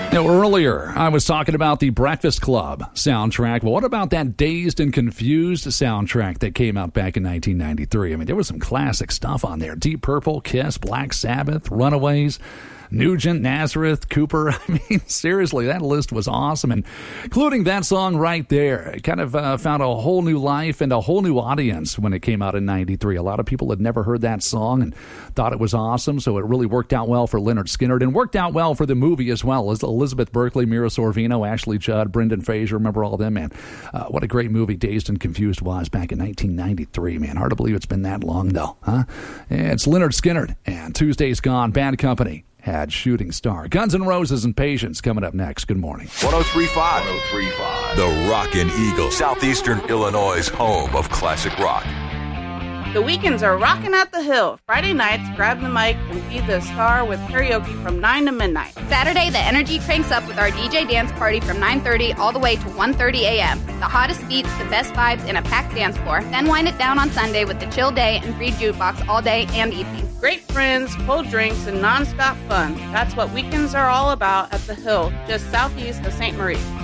Now, earlier, I was talking about the Breakfast Club soundtrack. But what about that Dazed and Confused soundtrack that came out back in 1993? I mean, there was some classic stuff on there. Deep Purple, Kiss, Black Sabbath, Runaways, Nugent, Nazareth, Cooper. I mean, seriously, that list was awesome. And including that song right there, it kind of found a whole new life and a whole new audience when it came out in 93. A lot of people had never heard that song and thought it was awesome, so it really worked out well for Lynyrd Skynyrd and worked out well for the movie as well. Elizabeth Berkley, Mira Sorvino, Ashley Judd, Brendan Fraser, remember all them, man. What a great movie Dazed and Confused was back in 1993, man. Hard to believe it's been that long, though, huh? It's Lynyrd Skynyrd and Tuesday's Gone. Bad Company had Shooting Star. Guns N' Roses and Patience coming up next. Good morning. 103.5. 103.5. The Rockin' Eagle, Southeastern Illinois' home of classic rock. The weekends are rocking at the Hill. Friday nights, grab the mic and be the star with karaoke from 9 to midnight. Saturday, the energy cranks up with our DJ dance party from 9:30 all the way to 1:30 a.m. The hottest beats, the best vibes, and a packed dance floor. Then wind it down on Sunday with the chill day and free jukebox all day and evening. Great friends, cold drinks, and non-stop fun. That's what weekends are all about at the Hill, just southeast of St. Marie.